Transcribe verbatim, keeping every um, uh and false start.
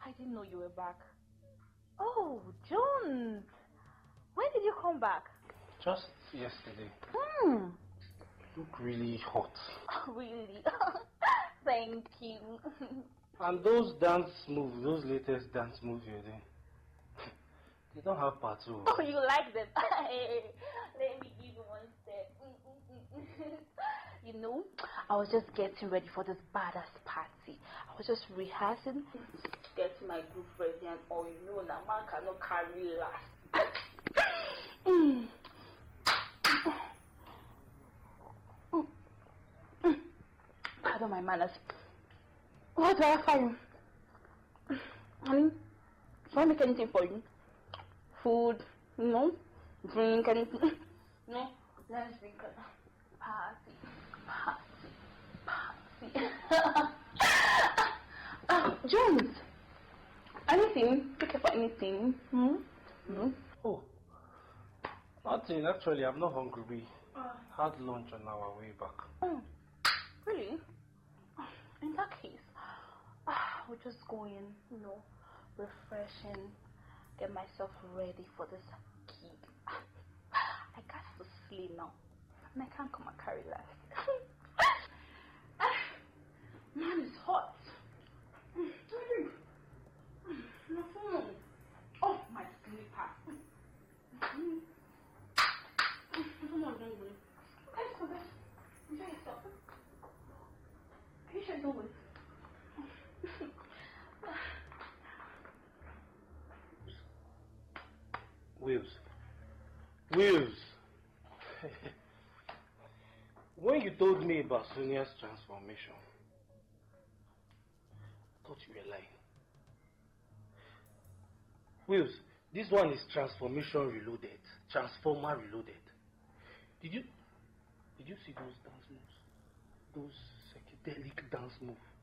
I didn't know you were back. Oh, Jones! When did you come back? Just yesterday. Hmm. You look really hot. Really? Thank you. And those dance moves, those latest dance moves you're doing, they don't have part two. Oh, you like them? Let me give you one step. You know, I was just getting ready for this badass party. I was just rehearsing, getting my group ready, and all you know, now man cannot carry last. mm. Pardon my manners. What do I find? Honey, can I make anything for you? Food, no? Drink anything? No? Let's drink a party, party, party. uh, Jones, anything? Pick up for anything? Hmm? Hmm? Oh, nothing. Actually, I'm not hungry. We had lunch on our way back. Oh, really? In that case, uh, we'll just go in, you know, refreshing, get myself ready for this gig. I got to sleep now, and I can't come and carry last. Man, it's hot. My phone. Oh, my slipper. Someone don't wait. Let's go, guys. Enjoy yourself. Are you sure don't wait? Wills. Wills. When you told me about Sonia's transformation, I thought you were lying. Wills, this one is transformation reloaded. Transformer reloaded. Did you did you see those dance moves? Those psychedelic dance moves?